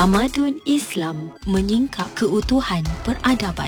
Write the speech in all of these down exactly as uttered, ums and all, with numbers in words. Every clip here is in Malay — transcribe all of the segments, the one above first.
Tamadun Islam menyingkap keutuhan peradaban.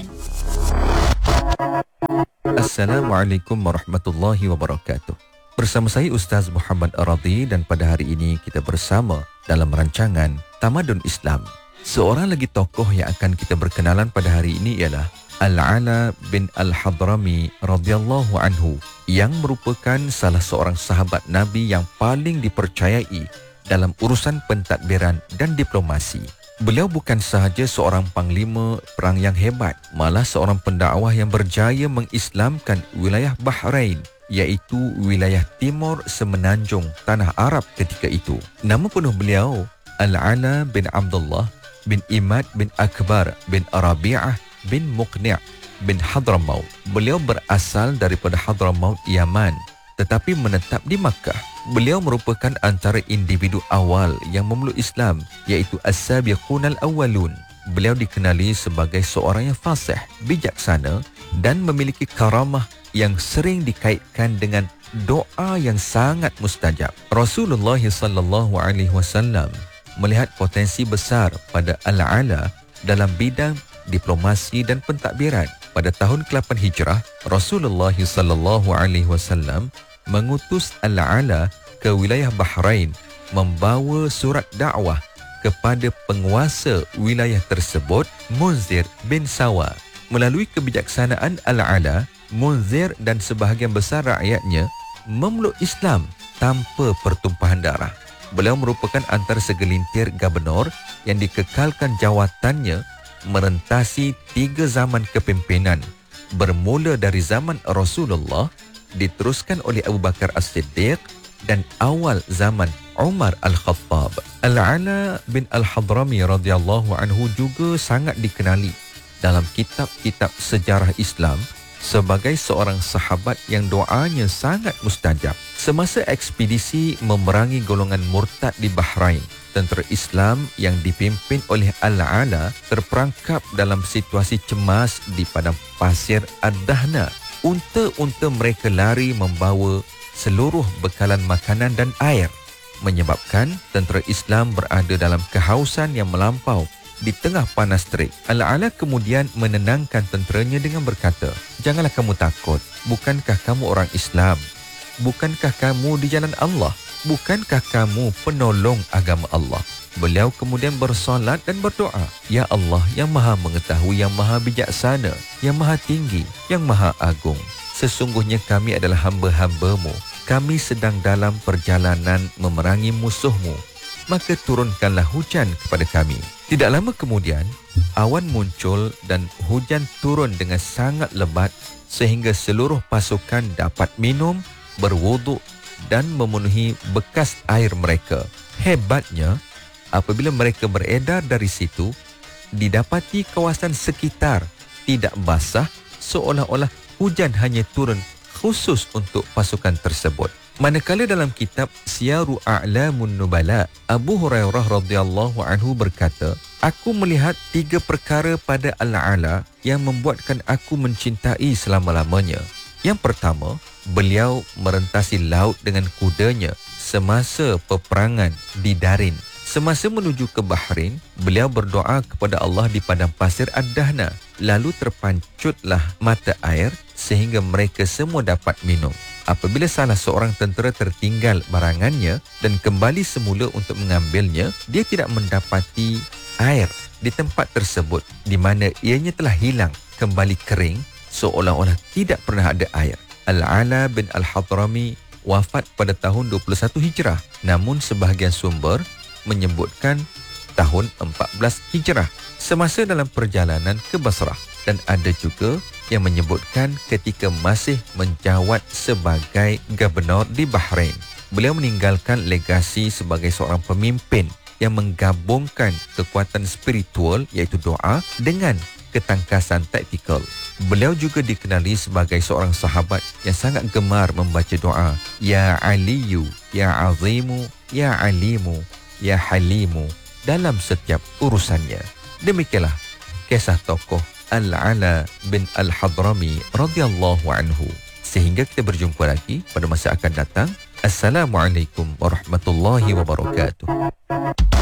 Assalamualaikum warahmatullahi wabarakatuh. Bersama saya Ustaz Muhammad Aradi dan pada hari ini kita bersama dalam rancangan Tamadun Islam. Seorang lagi tokoh yang akan kita berkenalan pada hari ini ialah Al-Ala bin Al-Hadrami radhiyallahu anhu, yang merupakan salah seorang sahabat Nabi yang paling dipercayai dalam urusan pentadbiran dan diplomasi. Beliau bukan sahaja seorang panglima perang yang hebat, malah seorang pendakwah yang berjaya mengislamkan wilayah Bahrain, iaitu wilayah timur semenanjung tanah Arab ketika itu. Nama penuh beliau Al-Ala bin Abdullah bin Imad bin Akbar bin Rabi'ah bin Muqni' bin Hadramaut. Beliau berasal daripada Hadramaut, Yaman, tetapi menetap di Makkah. Beliau merupakan antara individu awal yang memeluk Islam, iaitu As-Sabiqun Al-Awwalun. Beliau dikenali sebagai seorang yang fasih, bijaksana dan memiliki karamah yang sering dikaitkan dengan doa yang sangat mustajab. Rasulullah sallallahu alaihi wasallam melihat potensi besar pada Al-Ala dalam bidang diplomasi dan pentadbiran. Pada tahun ke lapan Hijrah, Rasulullah sallallahu alaihi wasallam mengutus Al-Ala ke wilayah Bahrain membawa surat dakwah kepada penguasa wilayah tersebut, Munzir bin Sawa. Melalui kebijaksanaan Al-Ala, Munzir dan sebahagian besar rakyatnya memeluk Islam tanpa pertumpahan darah. Beliau merupakan antara segelintir gubernur yang dikekalkan jawatannya merentasi tiga zaman kepimpinan, bermula dari zaman Rasulullah, diteruskan oleh Abu Bakar As-Siddiq dan awal zaman Umar Al-Khattab. Al-Ala bin Al-Hadrami radhiyallahu anhu juga sangat dikenali dalam kitab-kitab sejarah Islam sebagai seorang sahabat yang doanya sangat mustajab. Semasa ekspedisi memerangi golongan murtad di Bahrain, tentera Islam yang dipimpin oleh Al-Ala terperangkap dalam situasi cemas di padang pasir Ad-Dahna. Unta-unta mereka lari membawa seluruh bekalan makanan dan air, menyebabkan tentera Islam berada dalam kehausan yang melampau di tengah panas terik. Al-Ala kemudian menenangkan tenteranya dengan berkata, "Janganlah kamu takut. Bukankah kamu orang Islam? Bukankah kamu di jalan Allah? Bukankah kamu penolong agama Allah?" Beliau kemudian bersolat dan berdoa, "Ya Allah yang maha mengetahui, yang maha bijaksana, yang maha tinggi, yang maha agung. Sesungguhnya kami adalah hamba-hambamu. Kami sedang dalam perjalanan memerangi musuhmu. Maka turunkanlah hujan kepada kami." Tidak lama kemudian, awan muncul dan hujan turun dengan sangat lebat sehingga seluruh pasukan dapat minum, berwuduk dan memenuhi bekas air mereka. Hebatnya, apabila mereka beredar dari situ, didapati kawasan sekitar tidak basah, seolah-olah hujan hanya turun khusus untuk pasukan tersebut. Manakala dalam kitab Siyaru A'lamun Nubala, Abu Hurairah radhiyallahu anhu berkata, "Aku melihat tiga perkara pada Al-Ala yang membuatkan aku mencintai selama-lamanya. Yang pertama, beliau merentasi laut dengan kudanya semasa peperangan di Darin. Semasa menuju ke Bahrain, beliau berdoa kepada Allah di padang pasir Ad-Dahna. Lalu terpancutlah mata air sehingga mereka semua dapat minum. Apabila salah seorang tentera tertinggal barangannya dan kembali semula untuk mengambilnya, dia tidak mendapati air di tempat tersebut di mana ianya telah hilang, kembali kering, seolah-olah tidak pernah ada air." Al-Ala bin Al-Hadrami wafat pada tahun dua puluh satu Hijrah, namun sebahagian sumber menyebutkan tahun empat belas Hijrah semasa dalam perjalanan ke Basrah, dan ada juga yang menyebutkan ketika masih menjawat sebagai gubernur di Bahrain. Beliau meninggalkan legasi sebagai seorang pemimpin yang menggabungkan kekuatan spiritual iaitu doa dengan ketangkasan taktikal. Beliau juga dikenali sebagai seorang sahabat yang sangat gemar membaca doa, "Ya Aliyu, Ya Azimu, Ya Alimu, Ya Halimu" dalam setiap urusannya. Demikianlah kisah tokoh Al-Ala bin Al-Hadrami radhiyallahu anhu. Sehingga kita berjumpa lagi pada masa akan datang. Assalamualaikum warahmatullahi wabarakatuh.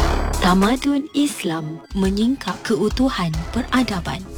Tamadun Islam menyingkap keutuhan peradaban.